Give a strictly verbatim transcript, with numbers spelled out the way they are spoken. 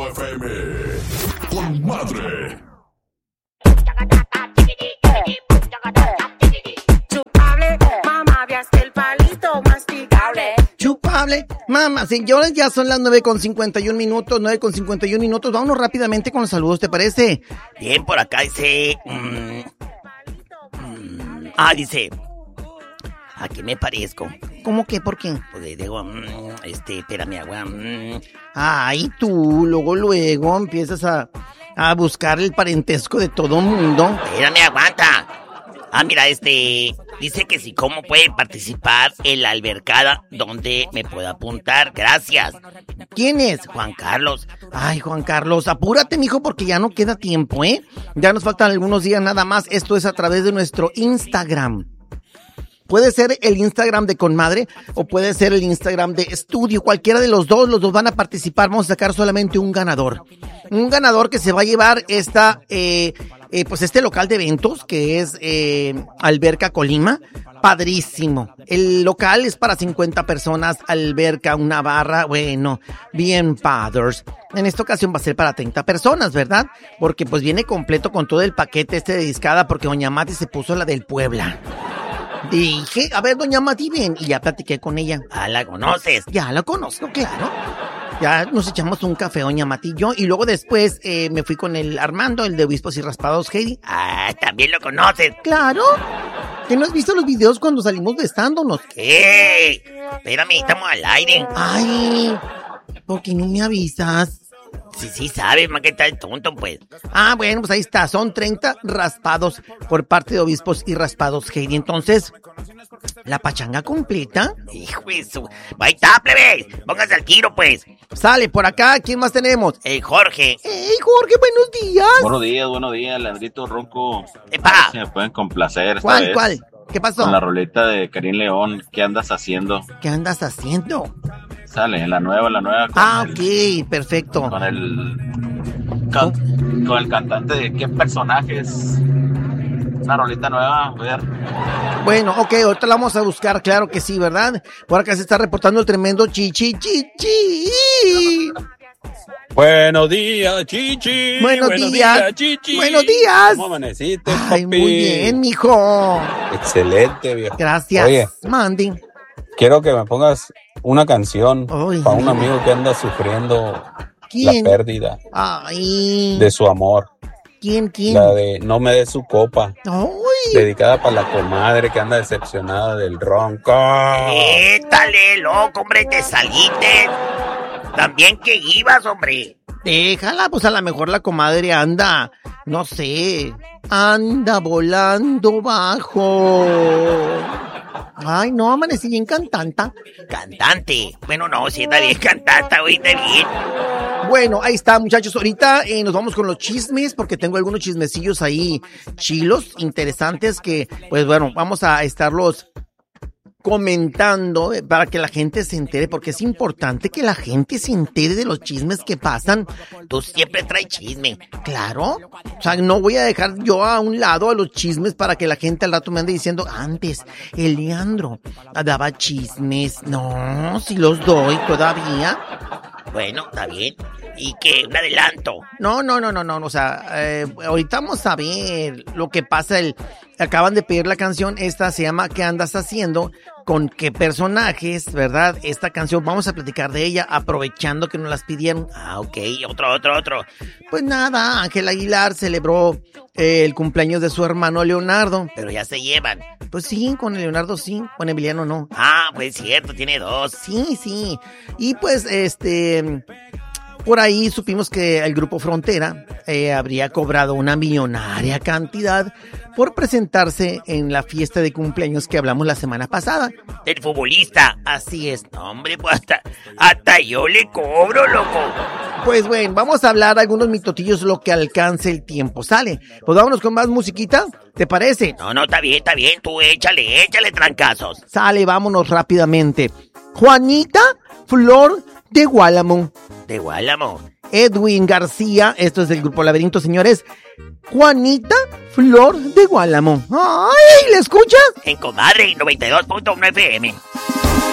F M. Con madre. Chupable, mamá, veas el palito masticable. Chupable, mamá, señores, ya son las nueve con cincuenta y un minutos, nueve con cincuenta y un minutos. Vámonos rápidamente con los saludos, ¿te parece? Bien, por acá dice... Mmm, mmm, ah, dice... ¿A qué me parezco? ¿Cómo que? ¿Por qué? Pues digo, mmm, este, espérame, agua. Mmm. Ay, tú, luego, luego empiezas a, a buscar el parentesco de todo mundo. Espérame, aguanta. Ah, mira, este, dice que si cómo puede participar en la albercada donde me puedo apuntar. Gracias. ¿Quién es? Juan Carlos. Ay, Juan Carlos, apúrate, mijo, porque ya no queda tiempo, ¿eh? Ya nos faltan algunos días nada más. Esto es a través de nuestro Instagram. Puede ser el Instagram de Conmadre o puede ser el Instagram de Estudio. Cualquiera de los dos, los dos van a participar. Vamos a sacar solamente un ganador. Un ganador que se va a llevar esta, eh, eh, pues este local de eventos que es eh, Alberca Colima. Padrísimo. El local es para cincuenta personas, alberca, una barra, bueno, bien padres. En esta ocasión va a ser para treinta personas, ¿verdad? Porque pues viene completo con todo el paquete este de discada porque doña Mati se puso la del Puebla. Dije, a ver, doña Mati, ven, y ya platiqué con ella. Ah, ¿la conoces? Ya la conozco, claro. Ya nos echamos un café, doña Mati y yo, y luego después eh, me fui con el Armando, el de Obispos y Raspados, Heidi. Ah, ¿también lo conoces? Claro. ¿Que no has visto los videos cuando salimos besándonos? ¿Qué? Espérame, estamos al aire. Ay, ¿por qué no me avisas? Sí, sí, sabes, más que está el tonto, pues. Ah, bueno, pues ahí está, son treinta raspados por parte de Obispos y Raspados, Heidi. Entonces, ¿la pachanga completa? Hijo de su... ¡Ahí está, plebe! Póngase al tiro, pues. Sale, por acá, ¿quién más tenemos? El Jorge. ¡Ey, Jorge, buenos días! Buenos días, buenos días, Leandrito Ronco. ¡Epa! Si me pueden complacer esta ¿Cuál, vez cuál? ¿Qué pasó? con la roleta de Karim León. ¿Qué andas haciendo? ¿Qué andas haciendo? Sale, la nueva, la nueva. Con Ah, el, ok, perfecto. Con el... Con, con el cantante de ¿qué personajes? Una roleta nueva, a ver. Bueno, ok, ahorita la vamos a buscar, claro que sí, ¿verdad? Por acá se está reportando el tremendo chichi, chichi. Buenos días, Chichi. Buenos, Buenos días. días, Chichi. Buenos días. ¿Cómo amaneciste, Ay, papi? muy bien, mijo. Excelente, viejo. Gracias. Oye, Mandy. quiero que me pongas una canción Ay. para un amigo que anda sufriendo ¿Quién? la pérdida Ay. de su amor. ¿Quién, quién? La de No me des su copa. Ay. Dedicada para la comadre que anda decepcionada del Ronco. ¡Étale, loco, hombre! ¡Te saliste! También que ibas, hombre. Déjala, pues a lo mejor la comadre anda, no sé, anda volando bajo. Ay, no, amanecí bien cantanta. Cantante. Bueno, no, si está bien cantanta, oíste bien. Bueno, ahí está, muchachos. Ahorita eh, nos vamos con los chismes porque tengo algunos chismecillos ahí chilos, interesantes que, pues bueno, vamos a estarlos comentando para que la gente se entere, porque es importante que la gente se entere de los chismes que pasan. Tú siempre traes chisme. Claro, o sea, no voy a dejar yo a un lado a los chismes para que la gente al rato me ande diciendo, antes, el Leandro daba chismes. No, si los doy todavía. Bueno, está bien. ¿Y qué? ¿Un adelanto? No, no, no, no, no, o sea, eh, ahorita vamos a ver lo que pasa. El, acaban de pedir la canción, esta se llama ¿Qué andas haciendo? ¿Con qué personajes, verdad? Esta canción, vamos a platicar de ella, aprovechando que nos las pidieron. Ah, ok, otro, otro, otro. Pues nada, Ángel Aguilar celebró eh, el cumpleaños de su hermano Leonardo. Pero ya se llevan. Pues sí, con el Leonardo sí, con Emiliano no. Ah, pues cierto, tiene dos. Sí, sí. Y pues, este... por ahí supimos que el Grupo Frontera eh, habría cobrado una millonaria cantidad por presentarse en la fiesta de cumpleaños que hablamos la semana pasada. Del futbolista. Así es. No, hombre, pues hasta, hasta yo le cobro, loco. Pues bueno, vamos a hablar algunos mitotillos lo que alcance el tiempo. ¿Sale? Pues vámonos con más musiquita, ¿te parece? No, no, está bien, está bien. Tú échale, échale trancazos. Sale, vámonos rápidamente. Juanita Flor de Guálamo. De Guálamo. Edwin García, esto es del Grupo Laberinto, señores. Juanita Flor de Guálamo. ¡Ay! ¿Le escuchas? En Comadre noventa y dos punto uno F M.